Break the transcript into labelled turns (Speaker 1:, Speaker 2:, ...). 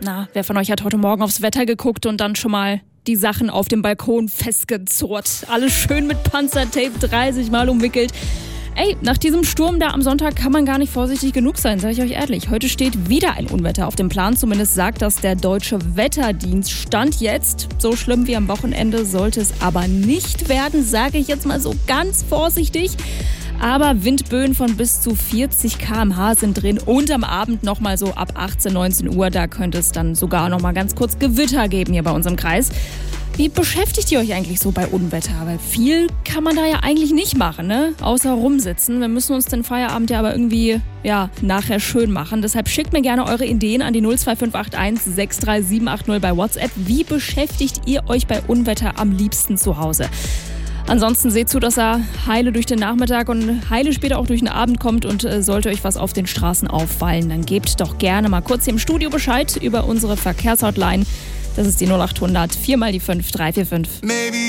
Speaker 1: Na, wer von euch hat heute Morgen aufs Wetter geguckt und dann schon mal die Sachen auf dem Balkon festgezurrt? Alles schön mit Panzertape 30 Mal umwickelt. Ey, nach diesem Sturm da am Sonntag kann man gar nicht vorsichtig genug sein, sage ich euch ehrlich. Heute steht wieder ein Unwetter auf dem Plan, zumindest sagt das der Deutsche Wetterdienst. Stand jetzt, so schlimm wie am Wochenende sollte es aber nicht werden, sage ich jetzt mal so ganz vorsichtig. Aber Windböen von bis zu 40 km/h sind drin und am Abend nochmal so ab 18, 19 Uhr, da könnte es dann sogar nochmal ganz kurz Gewitter geben hier bei uns im Kreis. Wie beschäftigt ihr euch eigentlich so bei Unwetter? Weil viel kann man da ja eigentlich nicht machen, ne? Außer rumsitzen. Wir müssen uns den Feierabend ja aber irgendwie, nachher schön machen. Deshalb schickt mir gerne eure Ideen an die 02581 63780 bei WhatsApp. Wie beschäftigt ihr euch bei Unwetter am liebsten zu Hause? Ansonsten seht zu, dass er heile durch den Nachmittag und heile später auch durch den Abend kommt und sollte euch was auf den Straßen auffallen, dann gebt doch gerne mal kurz hier im Studio Bescheid über unsere Verkehrshotline. Das ist die 0800 4 mal die 5 345.